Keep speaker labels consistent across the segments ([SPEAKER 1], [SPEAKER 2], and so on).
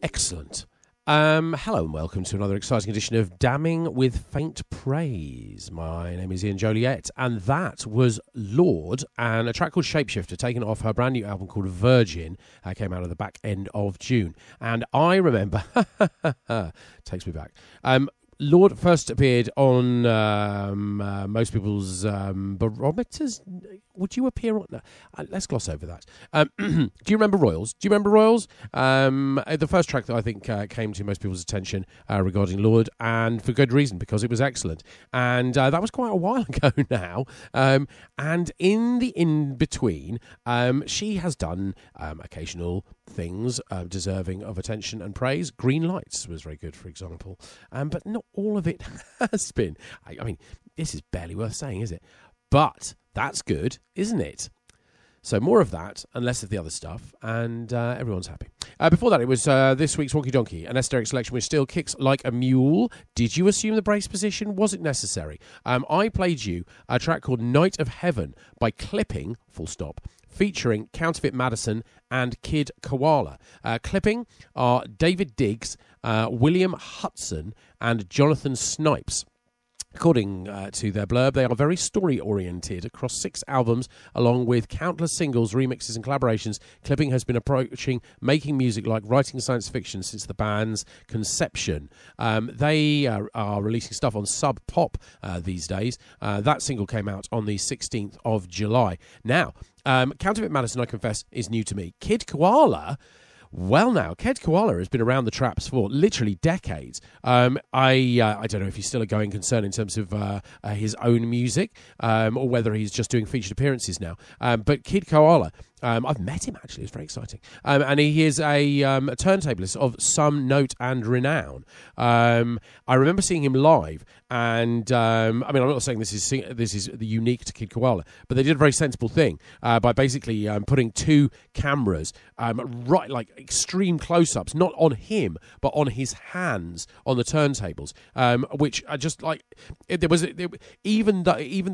[SPEAKER 1] Excellent. Hello and welcome to another exciting edition of Damning with Faint Praise. My name is Ian Joliet, and that was Lorde and a track called Shapeshifter, taken off her brand new album called Virgin. Came out at the back end of June. And I remember, takes me back. Lorde first appeared on most people's barometers. Would you appear on... let's gloss over that. Do you remember Royals? The first track that I think came to most people's attention regarding Lorde, and for good reason, because it was excellent. And that was quite a while ago now. And in the in-between, she has done occasional things deserving of attention and praise. Green Lights was very good, for example. But not all of it has been. I mean, this is barely worth saying, is it? But that's good, isn't it? So more of that and less of the other stuff, and everyone's happy. Before that, it was this week's Wonky Donkey, an esoteric selection which still kicks like a mule. Did you assume the brace position? Was it necessary? I played you a track called Night of Heaven by Clipping, full stop, featuring Counterfeit Madison and Kid Koala. Clipping are David Diggs, William Hudson, and Jonathan Snipes. According to their blurb, they are very story-oriented across 6 albums, along with countless singles, remixes and collaborations. Clipping has been approaching making music like writing science fiction since the band's conception. They are releasing stuff on Sub Pop these days. That single came out on the 16th of July. Now, Counterfeit Madison, I confess, is new to me. Kid Koala... Well, now, Kid Koala has been around the traps for literally decades. I don't know if he's still a going concern in terms of his own music or whether he's just doing featured appearances now. But Kid Koala, I've met him, actually. It's very exciting. And he is a turntablist of some note and renown. I remember seeing him live, and I mean, I'm not saying this is the unique to Kid Koala, but they did a very sensible thing by basically putting 2 cameras right, like extreme close-ups, not on him, but on his hands on the turntables, which are just like even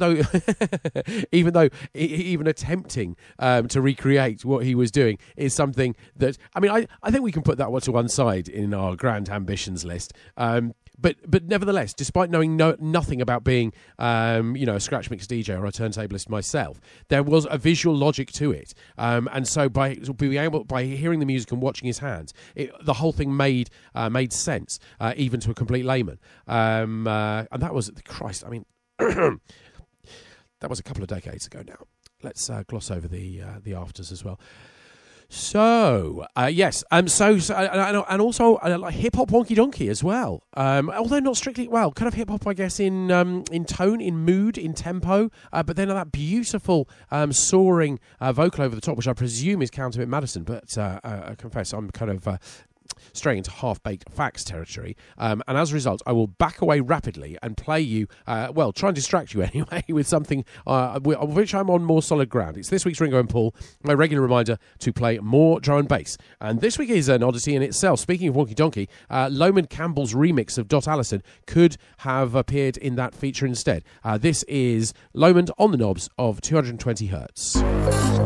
[SPEAKER 1] attempting to recreate what he was doing is something that, I mean, I think we can put that to one side in our grand ambitions list. But nevertheless, despite knowing nothing about being, a scratch mix DJ or a turntablist myself, there was a visual logic to it, and so by hearing the music and watching his hands, the whole thing made sense, even to a complete layman. And that was Christ. I mean, that was a couple of decades ago now. Let's gloss over the afters as well. So yes, and also like hip hop Wonky Donkey as well. Although not strictly, well, kind of hip hop, I guess, in tone, in mood, in tempo. But then that beautiful soaring vocal over the top, which I presume is Counterfeit Madison. But I confess, I'm kind of straying into half-baked facts territory, and as a result I will back away rapidly and play you, try and distract you anyway, with something of which I'm on more solid ground. It's this week's Ringo and Paul, my regular reminder to play more drum and bass, and this week is an oddity in itself. Speaking of Wonky Donkey, Loman Campbell's remix of Dot Allison could have appeared in that feature instead. This is Loman on the knobs of 220 Hertz.